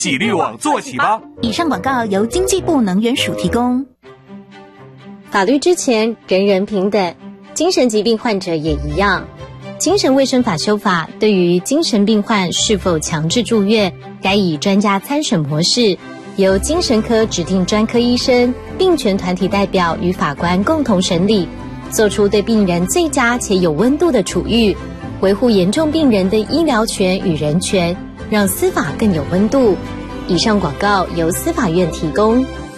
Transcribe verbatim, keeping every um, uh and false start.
纪律网做起吧！ 以上广告由经济部能源署提供。 法律之前，人人平等，精神疾病患者也一样。精神卫生法修法对于精神病患是否强制住院，该以专家参审模式，由精神科指定专科医生、病权团体代表与法官共同审理，做出对病人最佳且有温度的处遇，维护严重病人的医疗权与人权，让司法更有温度。以上广告由司法院提供。